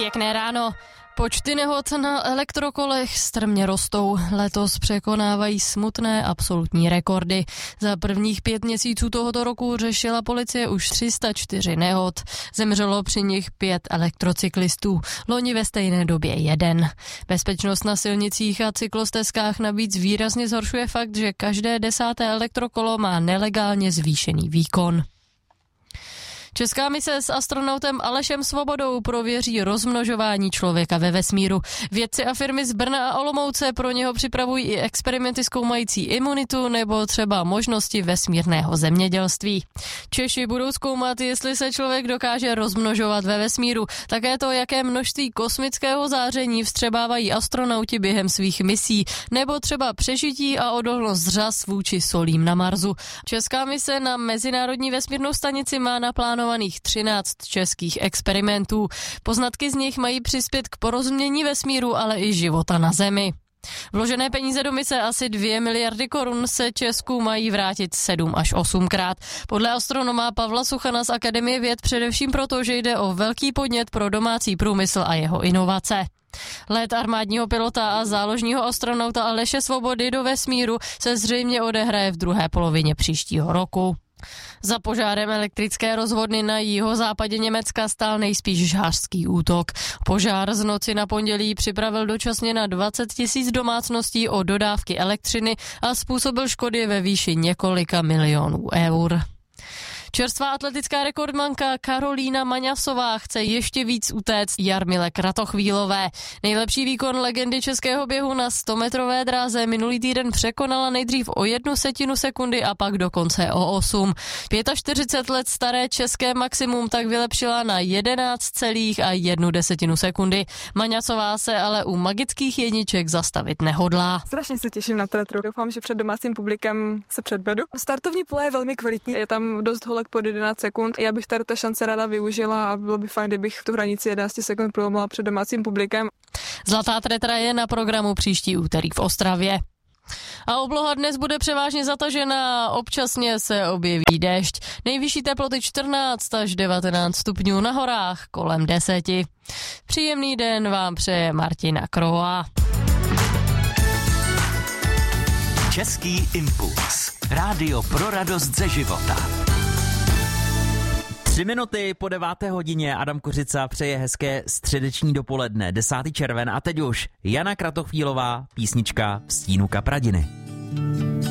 Pěkné ráno. Počty nehod na elektrokolech strmě rostou. Letos překonávají smutné absolutní rekordy. Za prvních 5 měsíců tohoto roku řešila policie už 304 nehod. Zemřelo při nich 5 elektrocyklistů. Loni ve stejné době 1. Bezpečnost na silnicích a cyklostezkách navíc výrazně zhoršuje fakt, že každé 10. elektrokolo má nelegálně zvýšený výkon. Česká mise s astronautem Alešem Svobodou prověří rozmnožování člověka ve vesmíru. Vědci a firmy z Brna a Olomouce pro něho připravují i experimenty zkoumající imunitu nebo třeba možnosti vesmírného zemědělství. Češi budou zkoumat, jestli se člověk dokáže rozmnožovat ve vesmíru. Také to, jaké množství kosmického záření vstřebávají astronauti během svých misí, nebo třeba přežití a odolnost řas vůči solím na Marsu. Česká mise na Mezinárodní vesmírnou stanici má naplánovaných 13 českých experimentů. Poznatky z nich mají přispět k porozumění vesmíru, ale i života na Zemi. Vložené peníze do mise asi 2 miliardy korun se Česku mají vrátit 7 až 8krát. Podle astronoma Pavla Suchana z Akademie věd především proto, že jde o velký podnět pro domácí průmysl a jeho inovace. Let armádního pilota a záložního astronauta Aleše Svobody do vesmíru se zřejmě odehraje v druhé polovině příštího roku. Za požárem elektrické rozvodny na jihozápadě Německa stál nejspíš žhářský útok. Požár z noci na pondělí připravil dočasně na 20 000 domácností o dodávky elektřiny a způsobil škody ve výši několika milionů eur. Čerstvá atletická rekordmanka Karolína Maňasová chce ještě víc utéct Jarmile Kratochvílové. Nejlepší výkon legendy českého běhu na 100metrové dráze minulý týden překonala nejdřív o 1/10 sekundy a pak dokonce o 8. 45 let staré české maximum tak vylepšila na 11,1 sekundy. Maňasová se ale u magických jedniček zastavit nehodlá. Strašně se těším na Tatru. Doufám, že před domácím publikem se předvedu. Startovní pole je velmi kvalitní, je tam dost holek pod 11 sekund. Já bych tady ta šance ráda využila a bylo by fajn, kdybych tu hranici 11 sekund prolomila před domácím publikem. Zlatá tretra je na programu příští úterý v Ostravě. A obloha dnes bude převážně zatažená, občasně se objeví déšť. Nejvyšší teploty 14 až 19 stupňů, na horách kolem 10. Příjemný den vám přeje Martina Kroa. Český impuls. Rádio pro radost ze života. 3 minuty po 9. hodině Adam Kořica přeje hezké středeční dopoledne, 10. červen a teď už Jana Kratochvílová, písnička V stínu kapradiny.